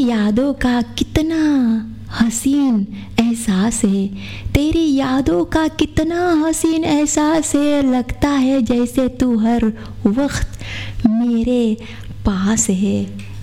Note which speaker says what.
Speaker 1: यादों का कितना हसीन एहसास है, तेरी यादों का कितना हसीन एहसास है। लगता है जैसे तू हर वक्त मेरे पास है।